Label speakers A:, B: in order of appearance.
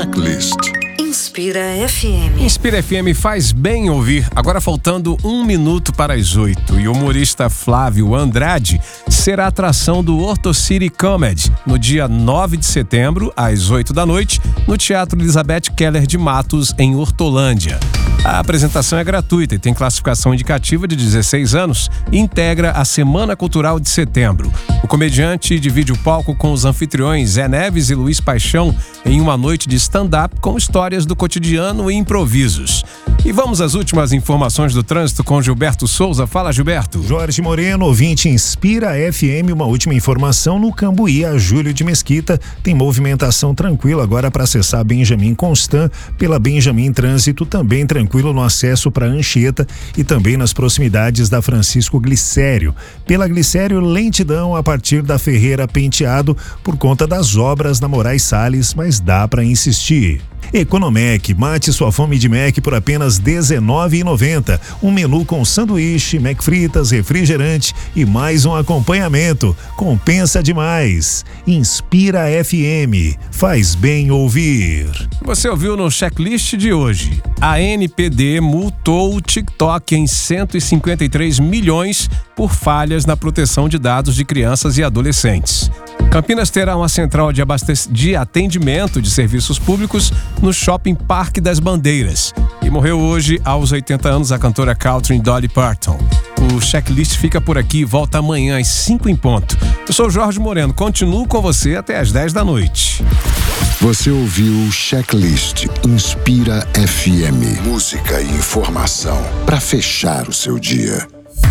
A: Checklist.
B: Inspira FM.
C: Inspira FM faz bem ouvir. Agora faltando 1 minuto para as 8. E o humorista Flávio Andrade será atração do Orto City Comedy no dia 9 de setembro, às 8 da noite, no Teatro Elizabeth Keller de Matos, em Hortolândia. A apresentação é gratuita e tem classificação indicativa de 16 anos e integra a Semana Cultural de Setembro. O comediante divide o palco com os anfitriões Zé Neves e Luiz Paixão em uma noite de stand-up com histórias do cotidiano e improvisos. E vamos às últimas informações do trânsito com Gilberto Souza. Fala, Gilberto.
D: Jorge Moreno, ouvinte Inspira FM, uma última informação no Cambuí, a Júlio de Mesquita, tem movimentação tranquila agora para acessar Benjamin Constant pela Benjamin Trânsito, também tranquilo no acesso para Anchieta e também nas proximidades da Francisco Glicério. Pela Glicério, lentidão a partir da Ferreira Penteado por conta das obras na Moraes Salles, mas dá para insistir. Economec, mate sua fome de Mac por apenas R$19,90. Um menu com sanduíche, Mac fritas, refrigerante e mais um acompanhamento. Compensa demais. Inspira FM. Faz bem ouvir.
C: Você ouviu no checklist de hoje. A NPD multou o TikTok em 153 milhões por falhas na proteção de dados de crianças e adolescentes. Campinas terá uma central de atendimento de serviços públicos no Shopping Parque das Bandeiras. E morreu hoje, aos 80 anos, a cantora country Dolly Parton. O checklist fica por aqui e volta amanhã às 5 em ponto. Eu sou o Jorge Moreno, continuo com você até às 10 da noite.
A: Você ouviu o Checklist Inspira FM. Música e informação para fechar o seu dia.